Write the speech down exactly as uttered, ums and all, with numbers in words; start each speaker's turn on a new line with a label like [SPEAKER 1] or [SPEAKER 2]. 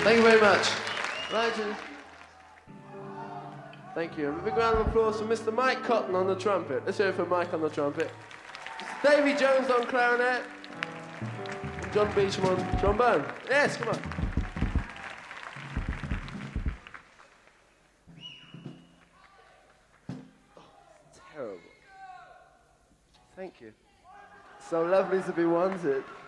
[SPEAKER 1] Thank you very much. Right, thank you. A big round of applause for Mister Mike Cotton on the trumpet. Let's hear it for Mike on the trumpet. Davy Jones on clarinet. And John Beecham on trombone. Yes, come on. Oh, terrible. Thank you. So lovely to be wanted.